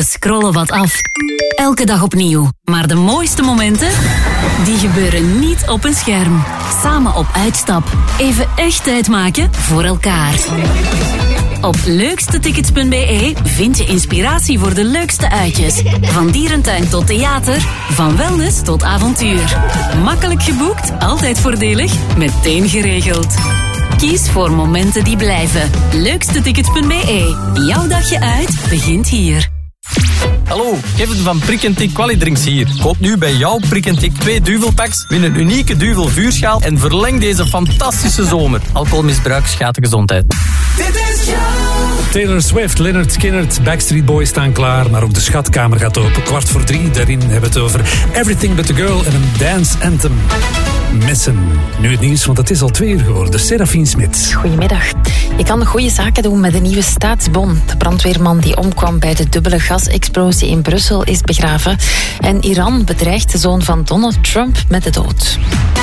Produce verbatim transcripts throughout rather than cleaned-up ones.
We scrollen wat af. Elke dag opnieuw. Maar de mooiste momenten, die gebeuren niet op een scherm. Samen op uitstap. Even echt tijd maken voor elkaar. Op leukstetickets punt b e vind je inspiratie voor de leukste uitjes. Van dierentuin tot theater, van wellness tot avontuur. Makkelijk geboekt, altijd voordelig, meteen geregeld. Kies voor momenten die blijven. leukstetickets punt b e. Jouw dagje uit begint hier. Hallo, Kevin van Prik en Tik Qualidrinks hier. Koop nu bij jouw Prik en Tik twee duvelpacks, win een unieke duvel vuurschaal en verleng deze fantastische zomer. Alcoholmisbruik schaadt de gezondheid. Dit is jou. Taylor Swift, Lynyrd Skynyrd, Backstreet Boys staan klaar, maar ook de schatkamer gaat open. Kwart voor drie, daarin hebben we het over Everything But The Girl en een dance anthem. Missen. Nu het nieuws, want het is al twee uur geworden. Serafine Smit. Goedemiddag. Je kan goede zaken doen met een nieuwe staatsbon. De brandweerman die omkwam bij de dubbele gasexplosie in Brussel is begraven. En Iran bedreigt de zoon van Donald Trump met de dood.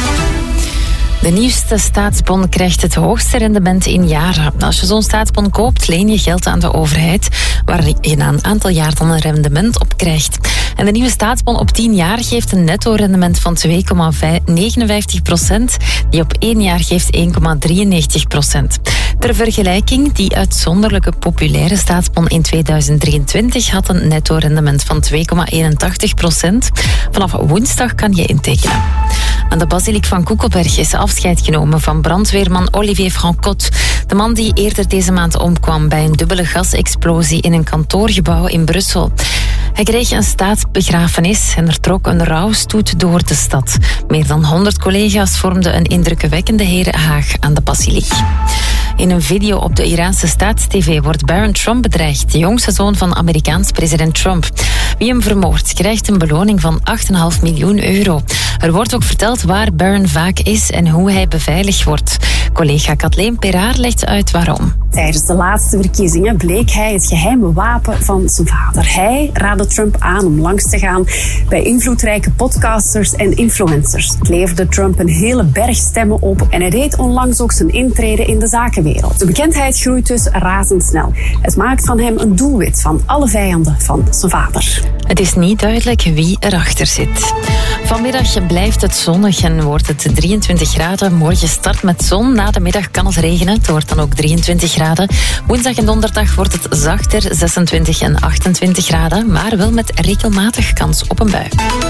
De nieuwste staatsbon krijgt het hoogste rendement in jaren. Als je zo'n staatsbon koopt, leen je geld aan de overheid, waar je na een aantal jaar dan een rendement op krijgt. En de nieuwe staatsbon op tien jaar geeft een netto-rendement van twee komma negenenvijftig procent, die op één jaar geeft één komma drieënnegentig procent. Ter vergelijking, die uitzonderlijke populaire staatsbon in tweeduizend drieëntwintig had een netto-rendement van twee komma eenentachtig procent. Vanaf woensdag kan je intekenen. Aan de basiliek van Koekelberg is afscheid genomen van brandweerman Olivier Francotte. De man die eerder deze maand omkwam bij een dubbele gasexplosie in een kantoorgebouw in Brussel. Hij kreeg een staatsbegrafenis en er trok een rouwstoet door de stad. Meer dan honderd collega's vormden een indrukwekkende herenhaag aan de basiliek. In een video op de Iraanse staatstv wordt Barron Trump bedreigd, de jongste zoon van Amerikaans president Trump. Wie hem vermoordt, krijgt een beloning van acht komma vijf miljoen euro. Er wordt ook verteld waar Barron vaak is en hoe hij beveiligd wordt. Collega Kathleen Peraar legt uit waarom. Tijdens de laatste verkiezingen bleek hij het geheime wapen van zijn vader. Hij raadde Trump aan om langs te gaan bij invloedrijke podcasters en influencers. Het leverde Trump een hele berg stemmen op en hij deed onlangs ook zijn intrede in de zakenwereld. De bekendheid groeit dus razendsnel. Het maakt van hem een doelwit van alle vijanden van zijn vader. Het is niet duidelijk wie erachter zit. Vanmiddag blijft het zonnig en wordt het drieëntwintig graden. Morgen start met zon, na de middag kan het regenen. Het wordt dan ook drieëntwintig graden. Woensdag en donderdag wordt het zachter, zesentwintig en achtentwintig graden. Maar wel met regelmatig kans op een bui.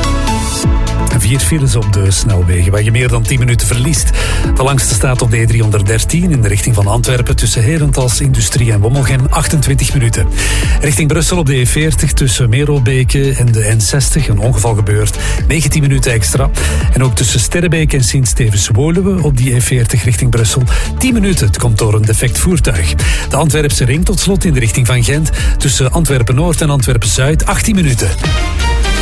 Vier files op de snelwegen, waar je meer dan tien minuten verliest. De langste staat op de E driehonderddertien in de richting van Antwerpen tussen Herentals, Industrie en Wommelgem, achtentwintig minuten. Richting Brussel op de E veertig tussen Merelbeke en de N zestig, een ongeval gebeurd, negentien minuten extra. En ook tussen Sterrebeek en Sint-Stevens-Woluwe op die E veertig richting Brussel, tien minuten. Het komt door een defect voertuig. De Antwerpse ring tot slot in de richting van Gent tussen Antwerpen-Noord en Antwerpen-Zuid, achttien minuten.